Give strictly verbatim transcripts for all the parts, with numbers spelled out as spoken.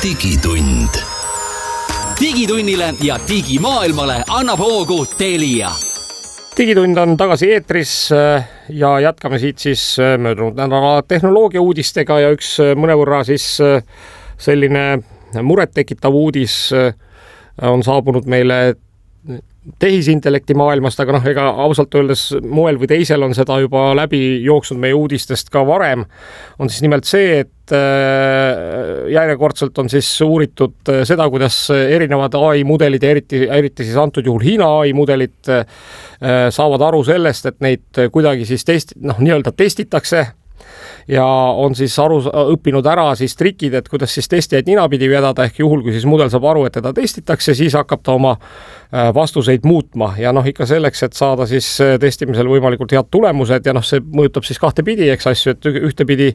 digitund. Digitunnile ja digimaailmale annab hoogu Telia. Digitund on tagasi eetris ja jätkame siit siis möödunud nädala tehnoloogia uudistega ja üks mõnevõrra siis selline muret tekitav uudis on saabunud meile tehisintellekti maailmast, aga noh, ega ausalt öeldes moel või teisel on seda juba läbi jooksnud meie uudistest ka varem. On siis nimelt see, et järjekordselt on siis uuritud seda, kuidas erinevad A I mudelid ja eriti, eriti siis antud juhul Hiina A I mudelid saavad aru sellest, et neid kuidagi siis test, noh, nii-öelda testitakse ja on siis aru, õppinud ära siis trikid, et kuidas siis testijaid ninapidi vedada, ehk juhul, kui siis mudel saab aru, et teda testitakse, siis hakkab ta oma vastuseid muutma ja noh, ikka selleks, et saada siis testimisel võimalikult head tulemused ja noh, see mõjutab siis kahte pidi, eks asju, et ühtepidi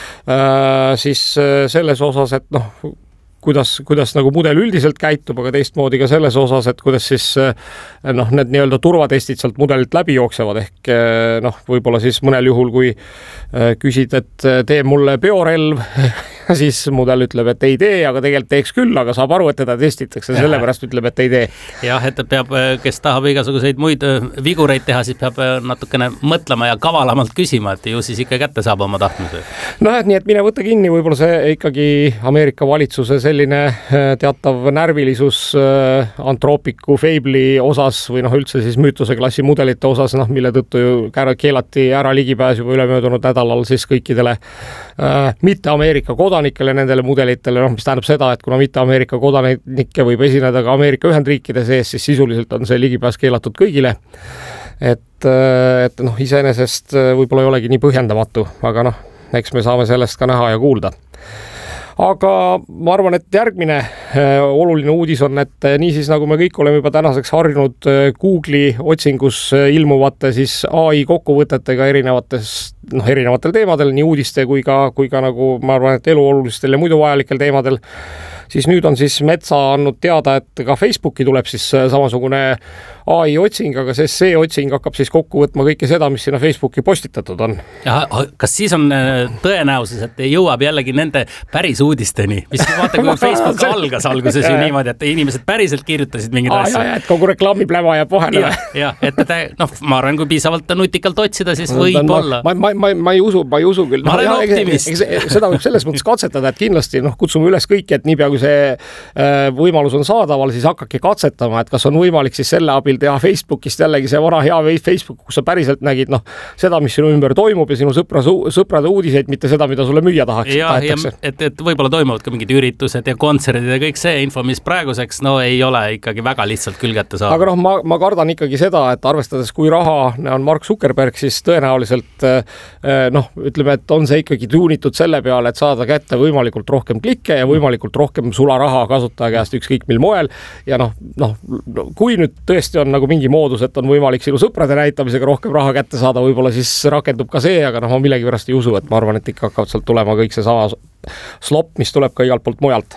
äh, siis selles osas, et noh, kuidas, kuidas nagu mudel üldiselt käitub, aga teistmoodi ka selles osas, et kuidas siis noh, need nii-öelda turvatestid sealt mudelilt läbi jooksevad, ehk noh, võib-olla siis mõnel juhul, kui küsid, et tee mulle biorelv, siis mudel ütleb, et ei tee, aga tegelikult teeks küll, aga saab aru, et teda testitakse, sellepärast ütleb, et ei tee. Jah, et peab, kes tahab igasuguseid muid vigureid teha, siis peab natukene mõtlema ja kavalamalt küsima, et ju siis ikka kätte saab oma tahtmise. No, et nii, et mine võtta kinni, võib-olla see ikkagi Ameerika valitsuse selline teatav närvilisus Anthropicu Fable'i osas või noh, üldse siis müütuse klassi mudelite osas, noh, mille tõttu ju keelati ära ligipääs juba ülemöödunud nädalal siis kõikidele äh, mitte Ameerika kodanikele nendele mudelitele, noh, mis tähendab seda, et kuna mitte Ameerika kodanikke võib esineda ka Ameerika Ühendriikide sees, siis sisuliselt on see ligipääs keelatud kõigile. Et, et noh, iseenesest võib-olla ei olegi nii põhjendamatu, aga noh, eks me saame sellest ka näha ja kuulda. Aga ma arvan, et järgmine oluline uudis on, et niisiis nagu me kõik oleme juba tänaseks harjunud Google'i otsingus ilmuvate siis A I kokkuvõtetega erinevates, noh, erinevatel teemadel, nii uudiste kui ka, kui ka nagu ma arvan, et eluolulistel ja muidu vajalikel teemadel, siis nüüd on siis Metsa andnud teada, et ka Facebooki tuleb siis samasugune A I otsing, aga see, see otsing hakkab siis kokku võtma kõike seda, mis sinna Facebooki postitatud on. Ja, kas siis on tõenäosus, et jõuab jällegi nende päris uudisteni, mis vaata, kui Facebook algas alguses ju niimoodi, et inimesed päriselt kirjutasid mingid asja. Ja, et kogu reklaamipläva jääb vahele. Ja, ja, et noh, ma arvan, kui piisavalt nutikalt otsida, siis võib no, olla. Ma, ma, ma, ma ei usu, ma ei usu küll. Ma olen no, optimist. Seda võib selles mõttes katsetada, et kindlasti noh, kutsume üles kõiki, et niipea kui see äh, võimalus on saadaval, siis hakkake katsetama, et kas on võimalik siis selle abil teha Facebookist jällegi see vana hea Facebook, kus sa päriselt nägid noh, seda, mis sinu ümber toimub ja sinu sõpra, sõprade uudiseid, mitte seda, mida sulle müüa tahaks. Ja, ja et, et võib-olla toimuvad ka mingid üritused ja kontserdid ja kõik see info, mis praeguseks no ei ole ikkagi väga lihtsalt küll kätte saada. Aga noh, ma, ma kardan ikkagi seda, et arvestades, kui raha on Mark Zuckerberg, siis tõenäoliselt noh, ütleme, et on see ikkagi tuunitud selle peale, et saada kätte võimalikult rohkem klikke ja võimalikult rohkem sularaha kasutaja käest ükskõik mil moel ja noh, noh, kui nüüd tõesti on nagu mingi moodus, et on võimalik sinu sõprade näitamisega rohkem raha kätte saada, võib-olla siis rakendub ka see, aga noh, ma millegi pärast ei usu, et ma arvan, et ikka hakkavad sealt tulema kõik see sama slop, mis tuleb ka igalt poolt mujalt.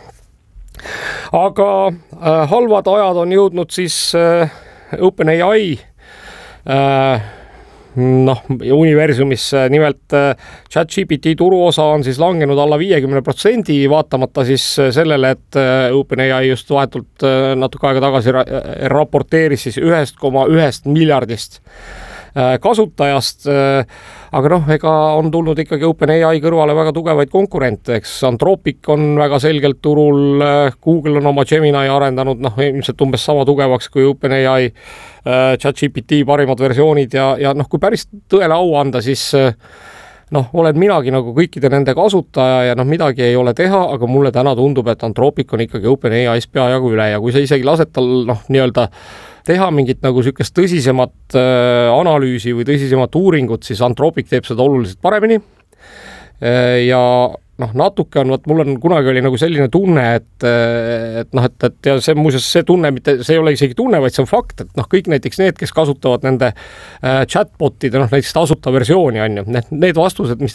Aga äh, halvad ajad on jõudnud siis äh, OpenAI äh, noh, universumis nimelt ChatGPT turuosa on siis langenud alla viiekümne protsendi, vaatamata siis sellele, et OpenAI just vahetult natuke aega tagasi raporteeris siis ühest koma ühest miljardist kasutajast, aga noh, ega on tulnud ikkagi OpenAI kõrvale väga tugevaid konkurente, eks Anthropic on väga selgelt turul, Google on oma Gemini arendanud, noh, ilmselt umbes sama tugevaks kui OpenAI ChatGPT parimad versioonid ja, ja noh, kui päris tõele au anda, siis noh, olen minagi nagu kõikide nende kasutaja ja noh, midagi ei ole teha, aga mulle täna tundub, et Anthropic on ikkagi OpenAI's peajagu üle ja kui sa isegi lased tal noh, nii-öelda teha mingit nagu sükest tõsisemat äh, analüüsi või tõsisemat uuringut, siis Anthropic teeb seda oluliselt paremini äh, ja noh, natuke on, võt, mul on kunagi oli nagu selline tunne, et, et noh, et, et ja see muuseas see tunne, mitte, see ei ole isegi tunne, vaid see on fakt, et noh, kõik näiteks need, kes kasutavad nende äh, chatbotide, noh, näiteks tasuta versiooni on ju, need, need vastused, mis te sealt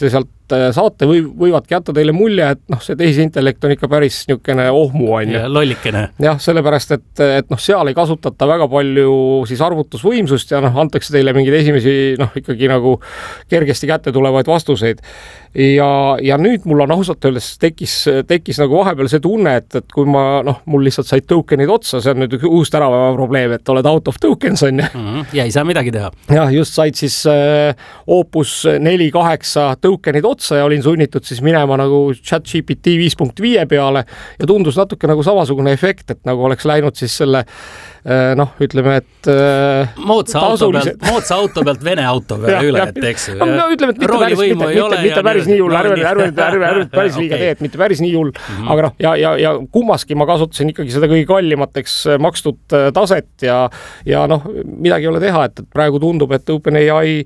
saate või võivadki jätta teile mulje, et noh, see tehisintellekt on ikka päris niisugune ohmu on ju. Lollikene. jah, sellepärast, et, et noh, seal ei kasutata väga palju siis arvutusvõimsust ja noh, antakse teile mingeid esimesi noh, ikkagi nagu kergesti kätte tulevaid vastuseid. Ja, ja nüüd mul on ausalt öeldes tekkis, tekkis nagu vahepeal see tunne, et, et kui ma noh, mul lihtsalt said tokenid otsa, see on nüüd uus tänapäeva probleem, et oled out of tokens on ju. Mm-hmm. Ja ei saa midagi teha. jah, just said siis äh, Opus neli kaheksa tokenid otsa ja olin sunnitud siis minema nagu ChatGPT viis punkt viis peale ja tundus natuke nagu samasugune efekt, et nagu oleks läinud siis selle noh, ütleme, et moodsa auto pealt, moodsa auto pealt Vene auto peale üle, et eks ju. No ütleme, et mitte päris, mitte, mitte, mitte päris nii hull, ärve, ärve, ärve, ärve päris liiga tee, et mitte päris nii hull, mm-hmm. aga noh, ja, ja, ja kummaski ma kasutasin ikkagi seda kõige kallimateks makstud taset ja, ja noh, midagi ei ole teha, et praegu tundub, et OpenAI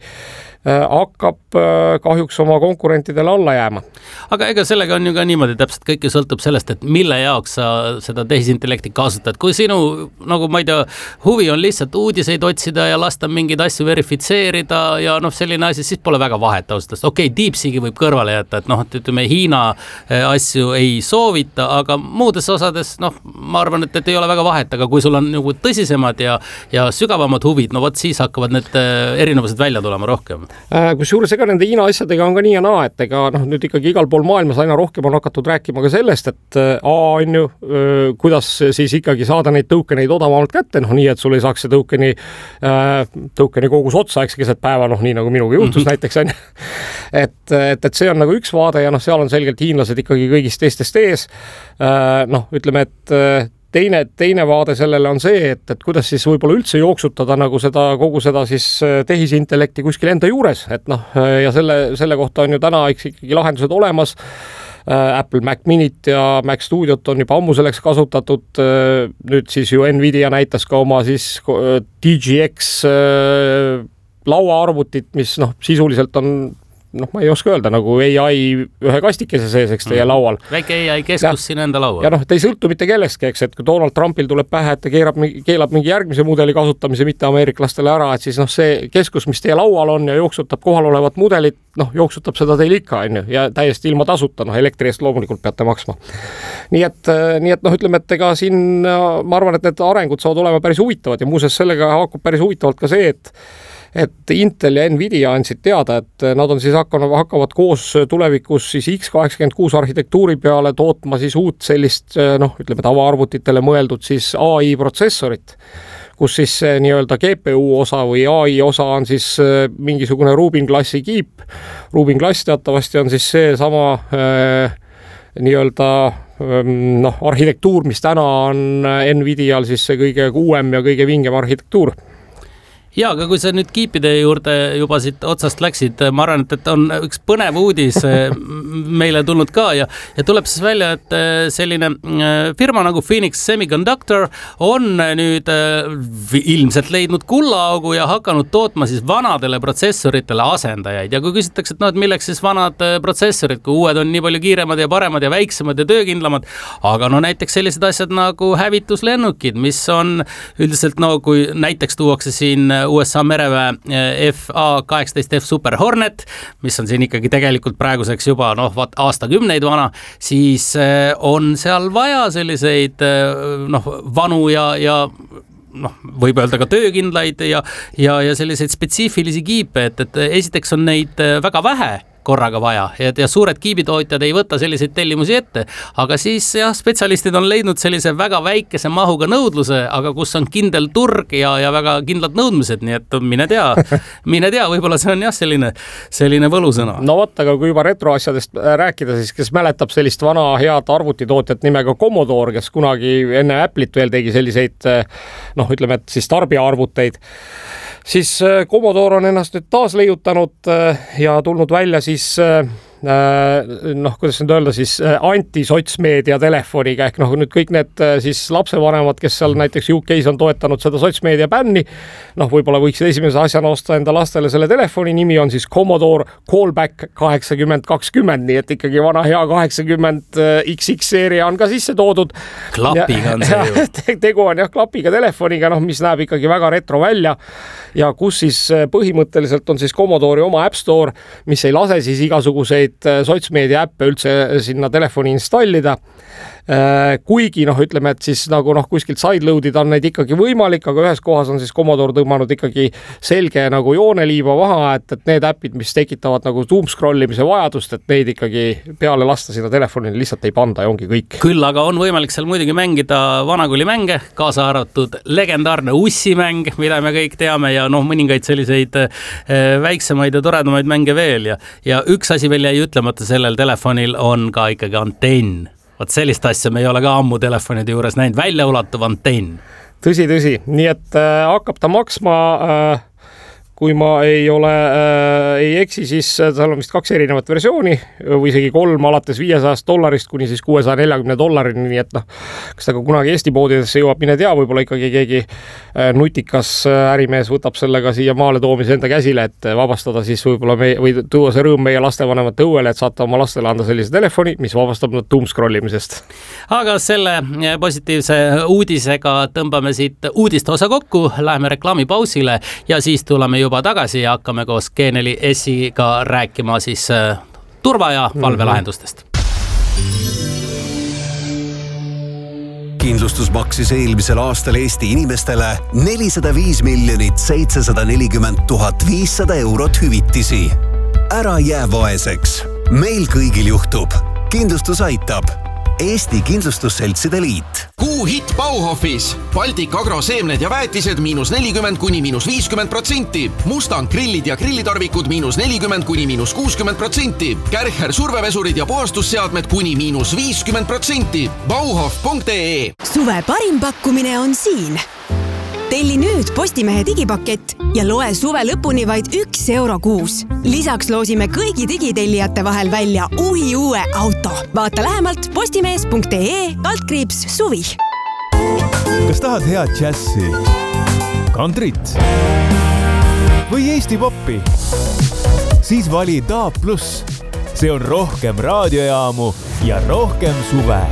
hakkab kahjuks oma konkurentidele alla jääma. Aga ega sellega on ju ka niimoodi, täpselt kõik ju sõltub sellest, et mille jaoks sa seda tehisintellekti kasutad. Kui sinu, nagu ma ei tea, huvi on lihtsalt uudiseid otsida ja lasta mingeid asju verifitseerida ja noh, selline asi, siis pole väga vahet ausalt. Okei, okay, DeepSeeki võib kõrvale jätta, et noh, et ütleme Hiina asju ei soovita, aga muudes osades, noh, ma arvan, et, et ei ole väga vahet, aga kui sul on nagu tõsisemad ja, ja sügavamad huvid, no vot siis hakkavad need erinevused välja tulema rohkem. Kusjuures ega nende Hiina asjadega on ka nii ja naa, et ega noh, nüüd ikkagi igal pool maailmas aina rohkem on hakatud rääkima ka sellest, et a, on ju, kuidas siis ikkagi saada neid tokeneid odavamalt kätte, noh nii, et sul ei saaks see tokeni, tokeni kogus otsa, eks keset päeva, noh nii nagu minuga juhtus mm-hmm. näiteks on. Et, et, et see on nagu üks vaade ja noh, seal on selgelt hiinlased ikkagi kõigist teistest ees. Noh, ütleme, et Teine, teine vaade sellele on see, et, et kuidas siis võib-olla üldse jooksutada nagu seda, kogu seda siis tehisintellekti kuskil enda juures, et noh, ja selle, selle kohta on ju täna ikkagi lahendused olemas. Apple Mac Minit ja Mac Studiot on juba ammu selleks kasutatud. Nüüd siis ju Nvidia näitas ka oma siis D G X lauaarvutit, mis noh, sisuliselt on noh, ma ei oska öelda, nagu A I ühe kastikese sees, eks teie laual. Väike A I keskus ja, siin enda laual. Ja noh, ta ei sõltu mitte kellestki, eks, et kui Donald Trumpil tuleb pähe, et ta keerab, keelab mingi järgmise mudeli kasutamise mitte ameeriklastele ära, et siis noh, see keskus, mis teie laual on ja jooksutab kohal olevat mudelit, noh, jooksutab seda teil ikka, on ju, ja täiesti ilma tasuta, noh, elektri eest loomulikult peate maksma. Nii et, nii et noh, ütleme, et ega siin ma arvan, et need arengud saavad olema päris huvitavad ja muuseas sellega haakub päris huvitavalt ka see, et et Intel ja Nvidia andsid teada, et nad on siis hakkanud, hakkavad koos tulevikus siis X kaheksakümmend kuus arhitektuuri peale tootma siis uut sellist, noh, ütleme tavaarvutitele mõeldud siis A I protsessorit, kus siis nii-öelda G P U osa või A I osa on siis mingisugune Rubin klassi kiip. Rubin klass teatavasti on siis see sama äh, nii-öelda noh, arhitektuur, mis täna on Nvidial siis see kõige uuem ja kõige vingem arhitektuur. Ja, aga kui sa nüüd kiipide juurde juba siit otsast läksid, ma arvan, et on üks põnev uudis meile tulnud ka ja, ja tuleb siis välja, et selline firma nagu Phoenix Semiconductor on nüüd ilmselt leidnud kullaaugu ja hakanud tootma siis vanadele protsessoritele asendajaid. Ja kui küsitakse, et no, et milleks siis vanad protsessorid, kui uued on nii palju kiiremad ja paremad ja väiksemad ja töökindlamad, aga no näiteks sellised asjad nagu hävituslennukid, mis on üldiselt, no kui näiteks tuuakse siin U S A mereväe F A kaheksateist F Super Hornet, mis on siin ikkagi tegelikult praeguseks juba noh, vaat aastakümneid vana, siis on seal vaja selliseid noh, vanu ja, ja noh, võib öelda ka töökindlaid ja, ja, ja selliseid spetsiifilisi kiipe, et, et esiteks on neid väga vähe korraga vaja ja, ja suured kiibitootjad ei võta selliseid tellimusi ette, aga siis jah, spetsialistid on leidnud sellise väga väikese mahuga nõudluse, aga kus on kindel turg ja, ja väga kindlad nõudmised, nii et mine tea, mine tea, võib-olla see on jah, selline, selline võlusõna. No vot, aga kui juba retroasjadest rääkida, siis kes mäletab sellist vana head arvutitootjat nimega Commodore, kes kunagi enne Apple'it veel tegi selliseid noh, ütleme, et siis tarbijaarvuteid, siis Commodore on ennast nüüd taas leiutanud ja tulnud välja siis noh, kuidas nüüd öelda siis anti-sotsmeedia telefoniga ehk noh, nüüd kõik need siis lapsevanemad, kes seal näiteks U K-s on toetanud seda sotsmeedia bänni, noh, võib-olla võiksid esimese asjana osta enda lastele selle telefoni, nimi on siis Commodore Callback kaheksakümmend kakskümmend, nii et ikkagi vana hea kaheksakümmend X X seeria on ka sisse toodud. Klapiga on see ju. Tegu on jah klapiga telefoniga, noh, mis näeb ikkagi väga retro välja ja kus siis põhimõtteliselt on siis Commodore'i oma App Store, mis ei lase siis igasuguseid selliseid sotsmeedia äppe üldse sinna telefoni installida. Kuigi noh, ütleme, et siis nagu noh, kuskilt sideload'id on neid ikkagi võimalik, aga ühes kohas on siis Commodore tõmmanud ikkagi selge nagu jooneliiba maha, et, et need äpid, mis tekitavad nagu doom scrollimise vajadust, et neid ikkagi peale lasta sinna telefonile lihtsalt ei panda ja ongi kõik. Küll aga on võimalik seal muidugi mängida vanakooli mänge, kaasa arvatud legendaarne ussimäng, mida me kõik teame ja noh, mõningaid selliseid väiksemaid ja toredamaid mänge veel ja, ja üks asi veel jäi ütlemata sellel telefonil on ka ikkagi antenn. Vaat sellist asja me ei ole ka ammu telefonide juures näinud, välja ulatuv antenn. Tõsi, tõsi. Nii et äh, hakkab ta maksma, äh, kui ma ei ole, äh, ei eksi, siis seal on vist kaks erinevat versiooni või isegi kolm alates viiesajast dollarist kuni siis kuuesaja neljakümne dollarini, nii et noh, kas ta ka kunagi Eesti poodidesse jõuab, mine tea, võib-olla ikkagi keegi äh, nutikas ärimees võtab sellega siia maale toomise enda käsile, et vabastada siis võib-olla meie, või tuua see rõõm meie lastevanemate õuele, et saata oma lastele anda sellise telefoni, mis vabastab nad doom scrollimisest. Aga selle positiivse uudisega tõmbame siit uudiste osa kokku, läheme reklaamipausile ja siis tuleme juba tagasi ja hakkame koos G neli S-iga rääkima siis turva- ja valvelahendustest. Kindlustus maksis eelmisel aastal Eesti inimestele nelisada viis miljonit seitsesada nelikümmend tuhat viissada eurot hüvitisi. Ära jää vaeseks. Meil kõigil juhtub. Kindlustus aitab. Eesti Kindlustusseltside Liit. Kuu hitt Bauhofis. Baltic Agro seemned ja väetised miinus nelikümmend kuni miinus viiskümmend protsenti. Mustang grillid ja grillitarvikud miinus nelikümmend kuni miinus kuuskümmend protsenti. Kärcher survevesurid ja puhastusseadmed kuni miinus viiskümmend protsenti. Bauhof punkt ee. Suve parim pakkumine on siin. Telli nüüd Postimehe digipakett ja loe suve lõpuni vaid üks euro kuus. Lisaks loosime kõigi digitellijate vahel välja uhi uue auto. Vaata lähemalt postimees punkt ee altkriips suvi. Kas tahad head džässi, kantrit või Eesti poppi? Siis vali Daab Plus. See on rohkem raadiojaamu ja rohkem suve.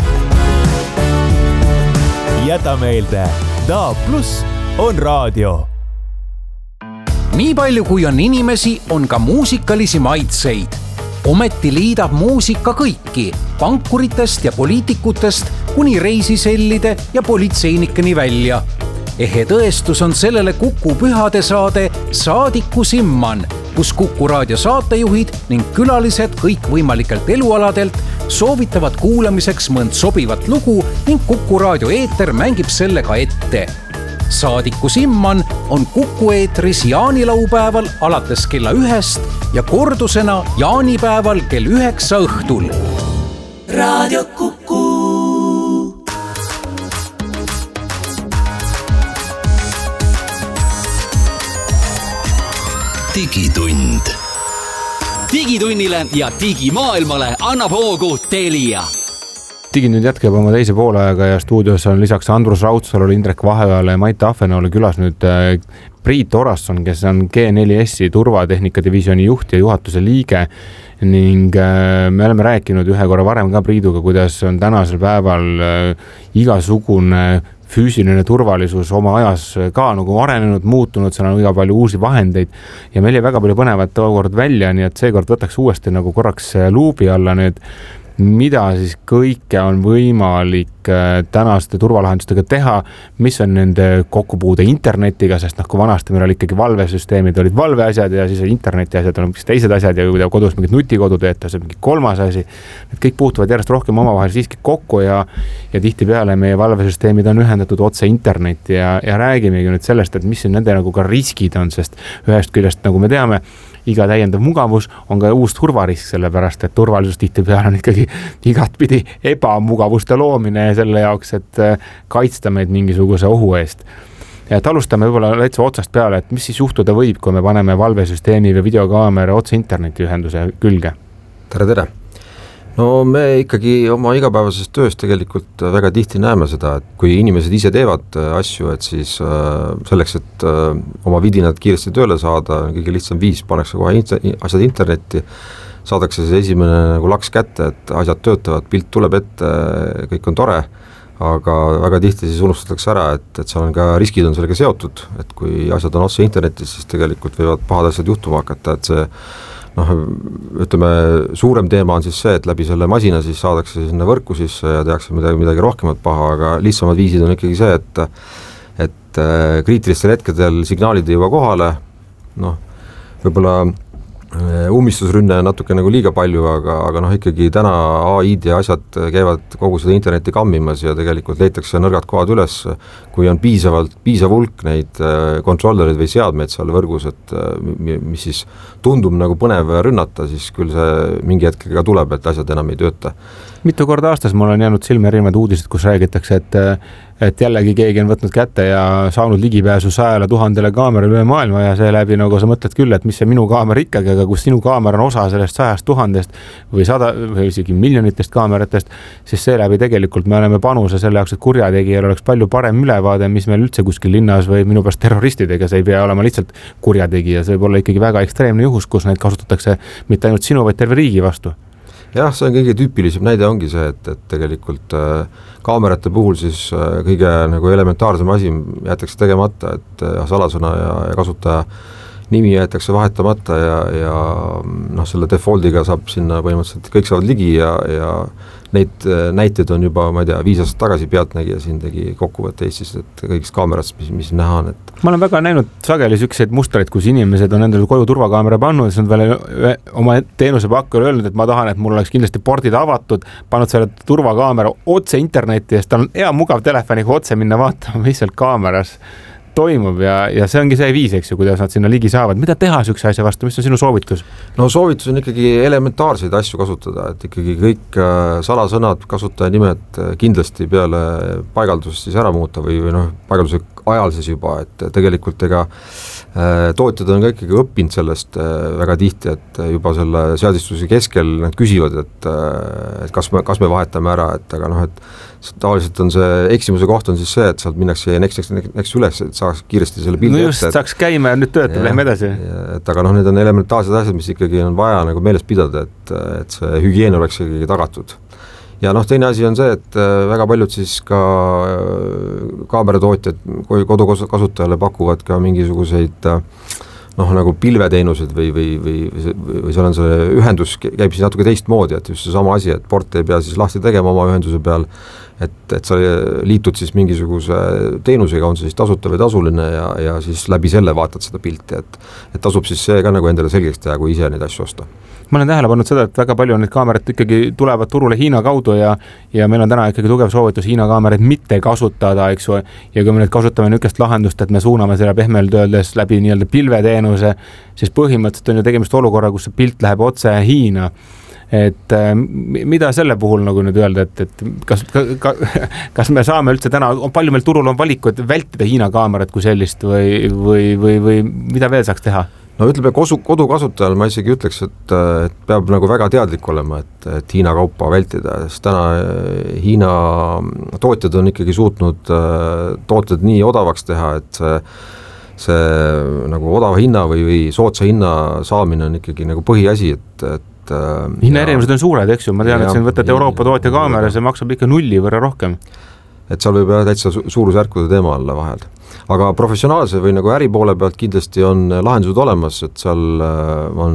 Jäta meelde, Daab Plus on raadio. Nii palju kui on inimesi, on ka muusikalisi maitseid. Ometi liidab muusika kõiki, pankuritest ja poliitikutest kuni reisisellide ja politseinikeni välja. Ehe tõestus on sellele Kuku pühade saade Saadiku Simman, kus Kuku raadio saatejuhid ning külalised kõik võimalikelt elualadelt soovitavad kuulamiseks mõnd sobivat lugu ning Kuku raadio eeter mängib selle ka ette. Saadiku Simman on Kuku eetris jaanilaupäeval alates kella ühest ja kordusena jaanipäeval kell üheksa õhtul. Raadio Kuku. Digitund. Digitunnile ja digimaailmale annab hoogu Telia. Digitund jätkab oma teise poolajaga ja stuudios on lisaks Andrus Raudsalule, Indrek Vaheojale ja Mait Ahvenaule külas nüüd Priit Orasson, kes on G neli S-i turvatehnika divisiooni juht ja juhatuse liige ning me oleme rääkinud ühe korra varem ka Priiduga, kuidas on tänasel päeval igasugune füüsiline turvalisus oma ajas ka nagu arenenud, muutunud, seal on väga palju uusi vahendeid ja meil jäi väga palju põnevat tookord välja, nii et seekord võtaks uuesti nagu korraks luubi alla nüüd, mida siis kõike on võimalik tänaste turvalahendustega teha, mis on nende kokkupuude internetiga, sest noh, kui vanasti meil oli ikkagi valvesüsteemid, olid valveasjad ja siis interneti asjad on teised asjad ja kui kodus mingid nutikodu teeta, see on mingi kolmas asi. Need kõik puutuvad järjest rohkem omavahel siiski kokku ja, ja tihti peale meie valvesüsteemid on ühendatud otse internetti ja, ja räägimegi nüüd sellest, et mis nende nagu ka riskid on, sest ühest küljest, nagu me teame, iga täiendav mugavus on ka uus turvarisk, sellepärast, et turvalisus tihti peale on ikkagi igatpidi ebamugavuste loomine selle jaoks, et kaitsta meid mingisuguse ohu eest. Et alustame võib-olla täitsa otsast peale, et mis siis juhtuda võib, kui me paneme valvesüsteemi või videokaamera otse internetiühenduse külge? Tere, tere! No me ikkagi oma igapäevases töös tegelikult väga tihti näeme seda, et kui inimesed ise teevad asju, et siis selleks, et oma vidinad kiiresti tööle saada, kõige lihtsam viis, pannakse kohe asjad internetti, saadakse see esimene nagu laks kätte, et asjad töötavad, pilt tuleb ette, kõik on tore, aga väga tihti siis unustatakse ära, et, et seal on ka riskid on sellega seotud, et kui asjad on otse internetis, siis tegelikult võivad pahad asjad juhtuma hakata, et see noh, ütleme, suurem teema on siis see, et läbi selle masina siis saadakse sinna võrku sisse ja tehakse midagi, midagi rohkemat paha, aga lihtsamad viisid on ikkagi see, et et kriitilistel hetkedel signaalid ei jõua kohale, noh, võib-olla ummistusrünne natuke nagu liiga palju, aga, aga noh, ikkagi täna A I-d ja asjad käivad kogu seda internetti kammimas ja tegelikult leitakse nõrgad kohad üles, kui on piisavalt, piisav hulk neid kontrollerid või seadmeid seal võrgus, et mis siis tundub nagu põnev rünnata, siis küll see mingi hetkega tuleb, et asjad enam ei tööta. Mitu korda aastas mul on jäänud silme erinevad uudised, kus räägitakse, et et jällegi keegi on võtnud kätte ja saanud ligipääsu sajale tuhandele kaamerale üle maailma ja seeläbi nagu sa mõtled küll, et mis see minu kaamera ikkagi, aga kus sinu kaamera on osa sellest sajast tuhandest või sada või isegi miljonitest kaameratest, siis seeläbi tegelikult me oleme panuse selle jaoks, et kurjategijal oleks palju parem ülevaade, mis meil üldse kuskil linnas või minu pärast terroristidega, see ei pea olema lihtsalt kurjategija, see võib olla ikkagi väga ekstreemne juhus, kus neid kasutatakse mitte ainult sinu, vaid terve riigi vastu. Jah, see on kõige tüüpilisem näide ongi see, et, et tegelikult äh, kaamerate puhul siis äh, kõige nagu elementaarsem asi jäetakse tegemata, et äh, salasõna ja, ja kasutaja nimi jäetakse vahetamata ja, ja noh, selle defaultiga saab sinna põhimõtteliselt kõik saavad ligi ja, ja neid näiteid on juba, ma ei tea, viis aastat tagasi Pealtnägija siin tegi kokkuvõtte Eestis, et kõigist kaamerast, mis, mis näha on. Et... ma olen väga näinud sageli sükseid mustreid, kus inimesed on endale koju turvakaamera pannud, siis on veel oma teenuse pakkujale öelnud, et ma tahan, et mul oleks kindlasti pordid avatud, pannud selle turvakaamera otse internetti ja siis tal on hea mugav telefoniga otse minna vaatama, mis seal kaameras toimub ja, ja see ongi see viis, eks ju, kuidas nad sinna ligi saavad. Mida teha sükse asja vastu, mis on sinu soovitus? No soovitus on ikkagi elementaarseid asju kasutada, et ikkagi kõik salasõnad, kasutaja nimed kindlasti peale paigaldust siis ära muuta või, või noh, paigalduse ajal siis juba, et tegelikult ega tootjad on ka ikkagi õppinud sellest väga tihti, et juba selle seadistuse keskel nad küsivad, et, et kas me, kas me vahetame ära, et aga noh, et tavaliselt on see eksimuse koht on siis see, et sealt minnakse next, next, next üles, et saaks kiiresti selle pildi no just, ette, saaks käima ja nüüd töötab, lähme edasi. Et aga noh, need on elementaarsed asjad, mis ikkagi on vaja nagu meeles pidada, et, et see hügieen oleks ikkagi tagatud. Ja noh, teine asi on see, et väga paljud siis ka kaameratootjad kodukasutajale pakuvad ka mingisuguseid noh, nagu pilveteenused või, või, või, või seal on see ühendus, käib siis natuke teistmoodi, et just see sama asi, et port ei pea siis lahti tegema oma ühenduse peal, et, et sa liitud siis mingisuguse teenusega, on see siis tasuta või tasuline ja, ja siis läbi selle vaatad seda pilti, et, et tasub siis see ka nagu endale selgeks teha, kui ise neid asju osta. Ma olen tähele pannud seda, et väga palju on neid kaamerat ikkagi tulevad turule Hiina kaudu ja, ja meil on täna ikkagi tugev soovitus Hiina kaameraid mitte kasutada, eks ju, ja kui me nüüd kasutame niisugust lahendust, et me suuname selle pehmelt öeldes läbi nii-öelda pilveteenuse, siis põhimõtteliselt on ju tegemist olukorra, kus see pilt läheb otse Hiina. Et mida selle puhul nagu nüüd öelda, et, et kas, ka, kas me saame üldse täna, palju meil turul on valikud vältida Hiina kaamerat kui sellist või, või, või, või mida veel saaks teha? No ütleme, kodu, kodukasutajal ma isegi ütleks, et, et peab nagu väga teadlik olema, et, et Hiina kaupa vältida, sest täna Hiina tootjad on ikkagi suutnud tooted nii odavaks teha, et see, see nagu odava hinna või, või sootsa hinna saamine on ikkagi nagu põhiasi, et, et hinna erinevused on suured, eks ju, ma tean, et siin võtad Euroopa tootja kaamera, see maksab ikka nulli võrra rohkem. Et seal võib täitsa suurusjärkude teema alla vahel. Aga professionaalse või nagu äripoole pealt kindlasti on lahendused olemas, et seal on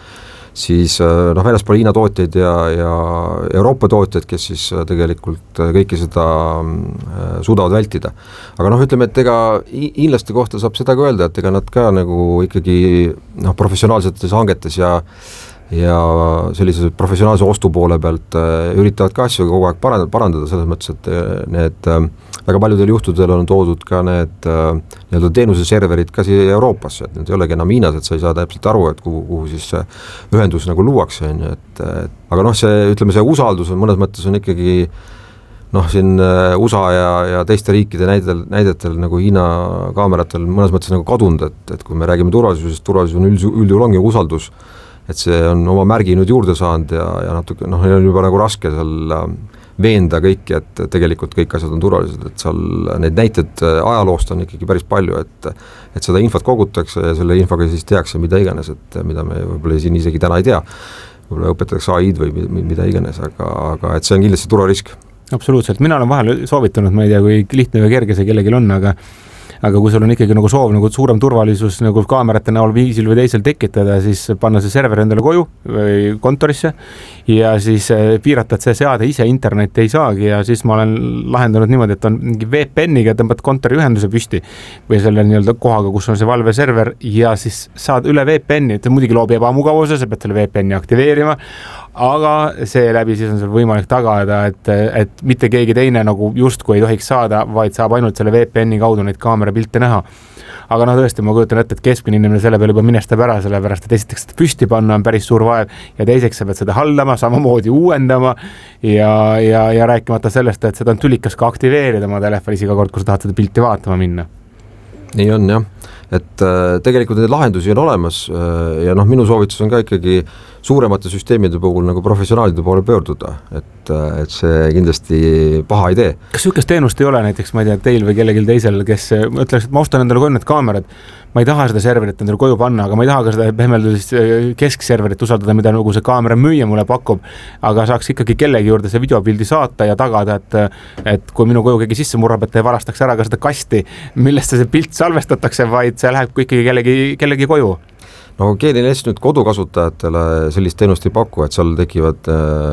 siis noh, väljaspool Hiina tootjaid ja, ja Euroopa tootjaid, kes siis tegelikult kõiki seda suudavad vältida. Aga noh, ütleme, et ega hiinlaste kohta saab seda ka öelda, et ega nad ka nagu ikkagi noh, professionaalsetes hangetes ja ja sellise professionaalse ostu poole pealt üritavad ka asju kogu aeg parandada, parandada selles mõttes, et need väga paljudel juhtudel on toodud ka need nii-öelda teenuseserverid ka siia Euroopasse, et need ei olegi enam Hiinas, et sa ei saa täpselt aru, et kuhu, kuhu siis ühendus nagu luuakse, on ju, et, et aga noh, see, ütleme, see usaldus on mõnes mõttes on ikkagi noh, siin U S A ja, ja teiste riikide näidetel, näidetel nagu Hiina kaameratel mõnes mõttes nagu kadunud, et, et kui me räägime turvalisusest, turvalisus on üld, üldjuhul ongi usaldus, et see on oma märgi nüüd juurde saanud ja, ja natuke, noh, neil on juba nagu raske seal veenda kõiki, et tegelikult kõik asjad on turvalised, et seal neid näited ajaloost on ikkagi päris palju, et, et seda infot kogutakse ja selle infoga siis tehakse mida iganes, et mida me võib-olla siin isegi täna ei tea, võib-olla õpetatakse A I-d või mida iganes, aga, aga et see on kindlasti turvarisk. Absoluutselt, mina olen vahel soovitanud, ma ei tea, kui lihtne või kerge see kellelgi on, aga aga kui sul on ikkagi nagu soov nagu suurem turvalisus nagu kaamerate näol viisil või teisel tekitada, siis panna see server endale koju või kontorisse ja siis piirata, et see seade ise internetti ei saagi ja siis ma olen lahendanud niimoodi, et on mingi V P N-iga tõmbad kontoriühenduse püsti või selle nii-öelda kohaga, kus on see valveserver ja siis saad üle V P N-i, et muidugi loob ebamugavuse, sa pead selle V P N-i aktiveerima, aga seeläbi siis on sul võimalik tagada, et, et mitte keegi teine nagu justkui ei tohiks saada, vaid saab ainult selle V P N-i kaudu neid kaamera pilte näha. Aga noh, tõesti, ma kujutan ette, et keskmine inimene selle peale juba minestab ära, sellepärast, et esiteks seda püsti panna on päris suur vaev ja teiseks sa pead seda haldama, samamoodi uuendama ja, ja, ja rääkimata sellest, et seda on tülikas ka aktiveerida oma telefonis iga kord, kui sa tahad seda pilti vaatama minna. Nii on jah, et äh, tegelikult need lahendusi on olemas äh, ja noh, minu soovitus on ka ikkagi suuremate süsteemide puhul nagu professionaalide poole pöörduda, et, et see kindlasti paha ei tee. Kas sükest teenust ei ole näiteks, ma ei tea, teil või kellegil teisel, kes ütleks, et ma ostan endale koju need kaamerad, ma ei taha seda serverit endale koju panna, aga ma ei taha ka seda pehmeldust keskserverit usaldada, mida nagu see kaamera müüja mulle pakub, aga saaks ikkagi kellegi juurde see videopildi saata ja tagada, et, et kui minu koju keegi sisse murrab, et ei varastaks ära ka seda kasti, millest see pilt salvestatakse, vaid see läheb ikkagi kellegi, kellegi koju. No G N L S nüüd kodukasutajatele sellist teenust ei paku, et seal tekivad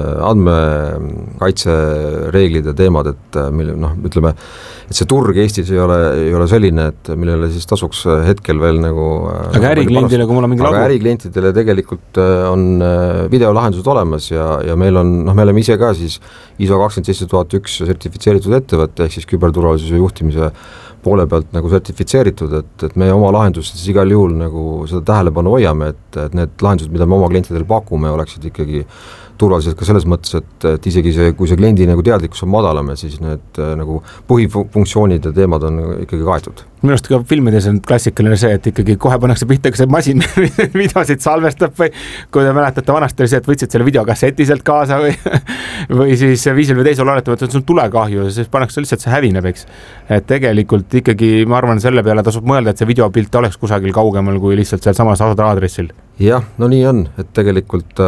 andmekaitsereeglid ja teemad, et mille, noh, ütleme, et see turg Eestis ei ole, ei ole selline, et millele siis tasuks hetkel veel nagu aga ärikliendile, kui mul on mingi lagu? Aga äriklientidele tegelikult on videolahendused olemas ja, ja meil on, noh, me oleme ise ka siis I S O kakskümmend seitse tuhat üks sertifitseeritud ettevõtte, ehk siis küberturvalisuse juhtimise poole pealt nagu sertifitseeritud, et, et me oma lahendustes igal juhul nagu seda tähelepanu hoiame, et, et need lahendused, mida me oma klientidele pakume, oleksid ikkagi turvalised ka selles mõttes, et, et isegi see, kui see kliendi nagu teadlikkus on madalam, siis need nagu põhifunktsioonid ja teemad on ikkagi kaetud. Minu arust ka filmides on klassikaline see, et ikkagi kohe pannakse pihta, kui see masin videosid salvestab või kui te mäletate vanasti oli see, et võtsid selle videokasseti sealt kaasa või, või siis viisil või teisel oletavad, et see on tulekahju ja siis pannakse lihtsalt see hävineb, eks. Et tegelikult ikkagi ma arvan, selle peale tasub mõelda, et see videopilt oleks kusagil kaugemal kui lihtsalt seal samas aadressil. Jah, no nii on, et tegelikult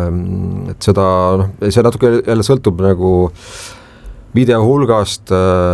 et seda, noh, see natuke jälle sõltub nagu video hulgast,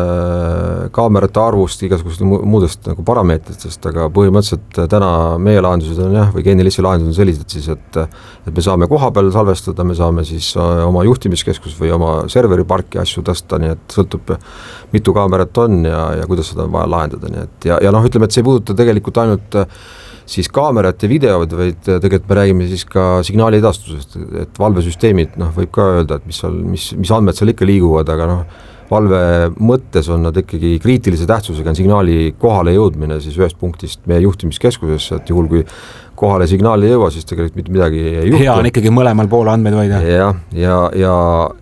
kaamerate arvust, igasugust muudest nagu parameetritest, aga põhimõtteliselt täna meie lahendused on jah, või G N L S-i lahendused on sellised siis, et, et me saame koha peal salvestada, me saame siis oma juhtimiskeskus või oma serveriparki asju tõsta, nii et sõltub mitu kaamerat on ja, ja kuidas seda on vaja lahendada, nii et ja, ja noh, ütleme, et see ei puuduta tegelikult ainult siis kaamerat ja videod, vaid tegelikult me räägime siis ka signaali edastusest, et valvesüsteemid, noh, võib ka öelda, et mis, seal, mis, mis andmed seal ikka liiguvad, aga noh, valve mõttes on nad ikkagi kriitilise tähtsusega, on signaali kohale jõudmine siis ühest punktist meie juhtimiskeskusesse, et juhul kui kohale signaali ei jõua, siis tegelikult mitte midagi ei juhtu. Hea on ikkagi mõlemal poole andmeid hoida. Ja, ja, ja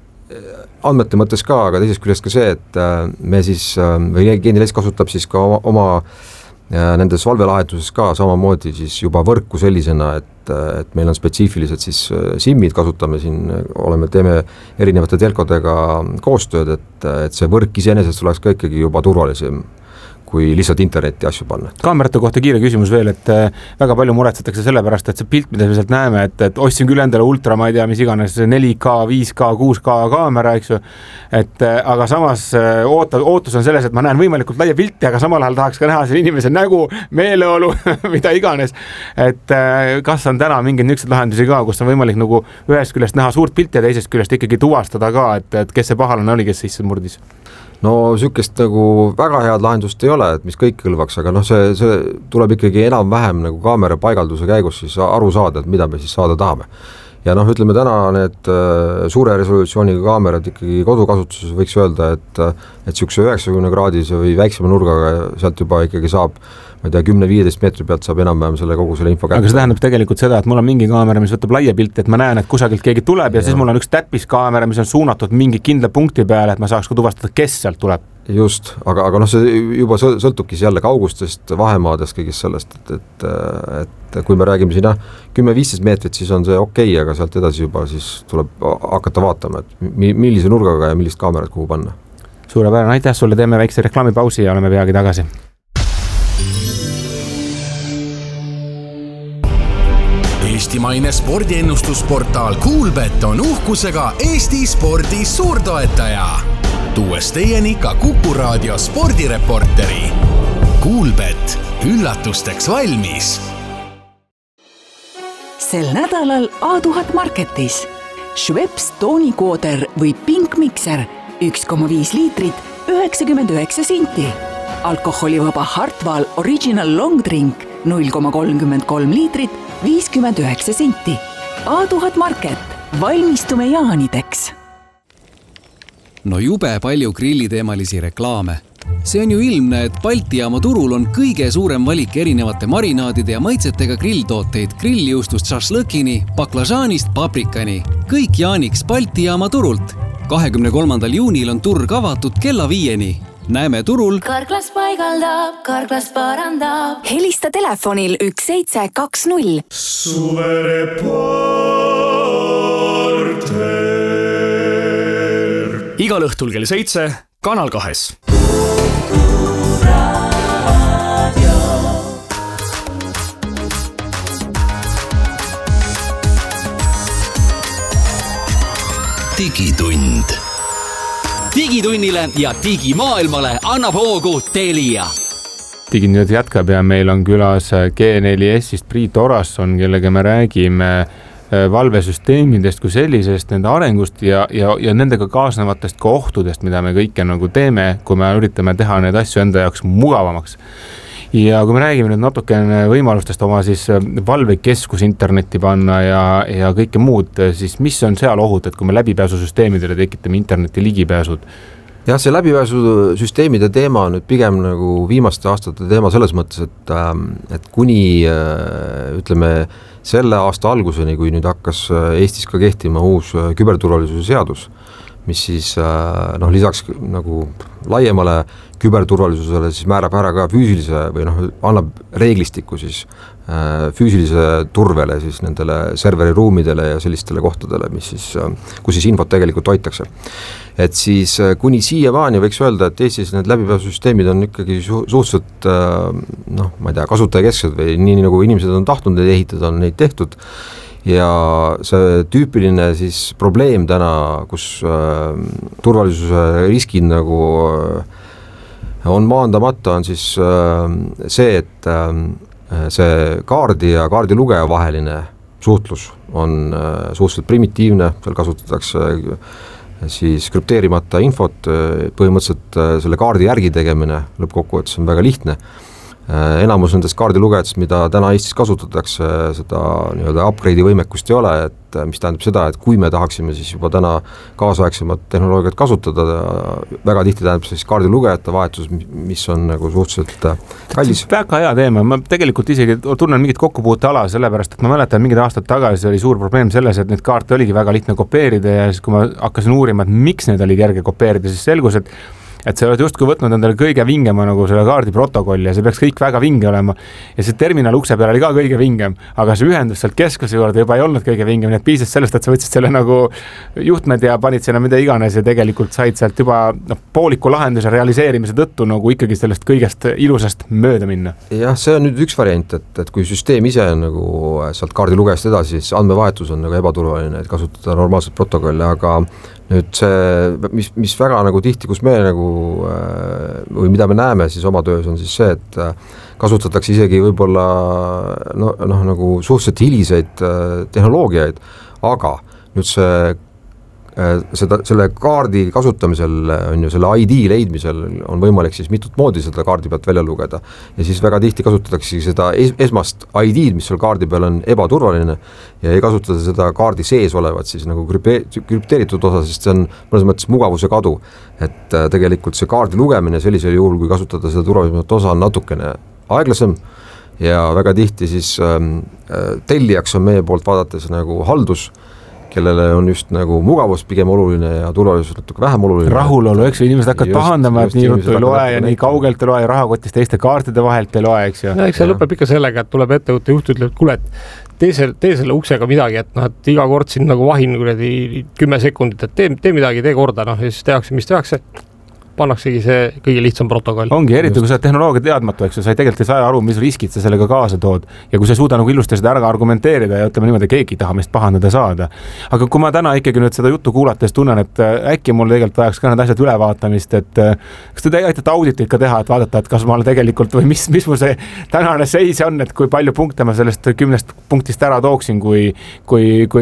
andmete mõttes ka, aga teisest küljest ka see, et me siis, või G N L S kasutab siis ka oma, oma ja nendes valvelahenduses ka samamoodi siis juba võrku sellisena, et, et meil on spetsiifilised siis SIM-id, kasutame siin, oleme, teeme erinevate telkodega koostööd, et, et see võrk iseenesest oleks ka ikkagi juba turvalisem kui lihtsalt internetti asju panna. Kaamerate kohta kiire küsimus veel, et väga palju muretsetakse selle pärast, et see pilt, mida me sealt näeme, et, et ostsin küll endale ultra, ma ei tea, mis iganes, neli K, viis K, kuus K kaamera, eks ju, et aga samas oota, ootus on selles, et ma näen võimalikult laia pilti, aga samal ajal tahaks ka näha selle inimese nägu, meeleolu, mida iganes, et kas on täna mingeid nüksed lahendusi ka, kus on võimalik nagu ühest küljest näha suurt pilti ja teisest küljest ikkagi tuvastada ka, et, et kes see pahalane oli, kes sisse murdis? No sükest nagu väga head lahendust ei ole, et mis kõik kõlvaks, aga noh, see, see tuleb ikkagi enam-vähem nagu kaamera paigalduse käigus siis aru saada, et mida me siis saada tahame. Ja noh, ütleme täna need suure resolutsiooniga kaamerad ikkagi kodukasutuses võiks öelda, et, et sükse üheksakümne kraadise või väiksema nurgaga sealt juba ikkagi saab, ma ei tea, kümne viieteist meetri pealt saab enam-vähem selle kogu selle info kätte. Aga see tähendab tegelikult seda, et mul on mingi kaamera, mis võtab laia pilti, et ma näen, et kusagilt keegi tuleb ja, ja siis mul on üks täppiskaamera, mis on suunatud mingi kindla punkti peale, et ma saaks ka tuvastada, kes sealt tuleb. Just, aga, aga noh, see juba sõltubki jälle kaugustest, vahemaadest, kõigist sellest, et, et, et kui me räägime siin kümme viisteist meetrit, siis on see okei, aga sealt edasi juba siis tuleb hakata vaatama, et millise nurgaga ja millist kaamerat kuhu panna. Suurepärane, aitäh sulle, teeme väikse reklaamipausi ja oleme peagi tagasi. Eestimaine spordiennustusportaal Kuulbet on uhkusega Eesti spordi suurtoetaja, tuues teieni ka Kuku Raadio spordireporteri. Kuulbet, üllatusteks valmis. Sel nädalal A tuhat Marketis Schweppes toonikooder või Pink Mixer üks koma viis liitrit üheksakümmend üheksa senti. Alkoholivaba Hartwall Original Long Drink null koma kolmkümmend kolm liitrit viiskümmend üheksa senti. A tuhat Market. Valmistume jaanideks. No jube palju grilliteemalisi reklaame. See on ju ilmne, et Balti jaama turul on kõige suurem valik erinevate marinaadide ja maitsetega grilltooteid grilljuustust šašlõkini, baklažaanist paprikani. Kõik jaaniks Balti jaama turult. kahekümne kolmandal juunil on turg avatud kella viieni. Näeme turul. Karklas paigaldab, Karklas parandab. Helista telefonil üks seitse kaks null. Suvereporter. Igal õhtul kell seitse, Kanal kahes. Digitund. Digitunnile ja digimaailmale annab hoogu Telia. Digitund jätkab ja meil on külas G neli S-ist Priit Orasson, kellega me räägime valvesüsteemidest kui sellisest, nende arengust ja, ja, ja nendega kaasnevatest ka ohtudest, mida me kõike nagu teeme, kui me üritame teha need asju enda jaoks mugavamaks. Ja kui me räägime nüüd natukene võimalustest oma siis valvekeskus internetti panna ja, ja kõike muud, siis mis on seal ohud, et kui me läbipääsusüsteemidele tekitame interneti ligipääsud? Jah, see läbipääsusüsteemide teema on nüüd pigem nagu viimaste aastate teema selles mõttes, et, et kuni ütleme selle aasta alguseni, kui nüüd hakkas Eestis ka kehtima uus küberturvalisuse seadus, mis siis noh, lisaks nagu laiemale küberturvalisusele siis määrab ära ka füüsilise või noh, annab reeglistiku siis füüsilise turvele siis nendele serveriruumidele ja sellistele kohtadele, mis siis, kus siis infot tegelikult hoitakse. Et siis kuni siiamaani võiks öelda, et Eestis need läbipääsusüsteemid on ikkagi su- suhteliselt noh, ma ei tea, kasutajakesksed või nii nagu inimesed on tahtnud neid ehitada, on neid tehtud. Ja see tüüpiline siis probleem täna, kus äh, turvalisuse riskid nagu äh, on maandamata, on siis äh, see, et äh, see kaardi ja kaardilugeja vaheline suhtlus on äh, suhteliselt primitiivne, seal kasutatakse äh, siis krüpteerimata infot, äh, põhimõtteliselt äh, selle kaardi järgi tegemine lõppkokkuvõttes on väga lihtne. Enamus nendest kaardilugejatest, mida täna Eestis kasutatakse, seda nii-öelda upgrade'i võimekust ei ole, et mis tähendab seda, et kui me tahaksime siis juba täna kaasaegsemat tehnoloogiat kasutada, väga tihti tähendab siis kaardilugejate vahetus, mis on nagu suhteliselt kallis. Väga hea teema, ma tegelikult isegi tunnen mingit kokkupuute ala, sellepärast, et ma mäletan mingid aastad tagasi oli suur probleem selles, et need kaarte oligi väga lihtne kopeerida ja siis kui ma hakkasin uurima, et miks need oli kerge kopeerida, siis selgus, et et sa oled justkui võtnud endale kõige vingema nagu selle kaardi protokolli ja see peaks kõik väga vinge olema ja see terminal ukse peal oli ka kõige vingem, aga see ühendus sealt keskuse juurde juba ei olnud kõige vingem, nii et piisas sellest, et sa võtsid selle nagu juhtmed ja panid sinna mida iganes ja tegelikult said sealt juba no, pooliku lahenduse realiseerimise tõttu nagu ikkagi sellest kõigest ilusast mööda minna. Jah, see on nüüd üks variant, et, et kui süsteem ise on nagu sealt kaardilugejast edasi, siis andmevahetus on nagu ebaturvaline, et kasutada normaalset protokolli, aga nüüd see, mis, mis väga nagu tihti, kus me nagu või mida me näeme siis oma töös on siis see, et kasutatakse isegi võib-olla no, noh, nagu suhteliselt hiliseid tehnoloogiaid, aga nüüd see seda, selle kaardi kasutamisel on ju selle I D leidmisel on võimalik siis mitut moodi seda kaardi pealt välja lugeda ja siis väga tihti kasutatakse seda es, esmast I D-d, mis seal kaardi peal on ebaturvaline ja ei kasutada seda kaardi sees olevat siis nagu krüpteeritud osa, sest see on mõnes mõttes mugavuse kadu, et tegelikult see kaardi lugemine sellisel juhul, kui kasutada seda turvalisemat osa on natukene aeglasem ja väga tihti siis ähm, tellijaks on meie poolt vaadates nagu haldus, kellele on just nagu mugavus pigem oluline ja turvalisus natuke vähem oluline. Rahulolu, eks ju, inimesed hakkavad pahandama, et nii juttu ei loe ja nii kaugelt ei loe ja rahakotist teiste kaartide vahelt ei loe, eks ju. Ja, eks see lõpeb ikka sellega, et tuleb ettevõtte juht, ütleb, et kuule, et tee selle, tee selle uksega midagi, et, noh, et iga kord siin nagu vahin kuradi kümme sekundit, et tee, tee midagi, tee korda, noh, ja siis tehakse, mis tehakse. pannaksegi see kõige lihtsam protokoll. Ongi, eriti kui sa tehnoloogia teadmatu, eks ju, sa ei tegelikult ei saa aru, mis riskid sa sellega kaasa tood ja kui sa ei suuda nagu ilusti seda ära argumenteerida ja ütleme niimoodi, keegi ei taha meist pahandada saada. Aga kui ma täna ikkagi nüüd seda juttu kuulates tunnen, et äkki mul tegelikult vajaks ka need asjad ülevaatamist, et kas te aitate auditit ka teha, et vaadata, et kas ma tegelikult või mis, mis mul see tänane seis on, et kui palju punkte ma sellest kümnest punktist ära tooksin, kui, kui, kui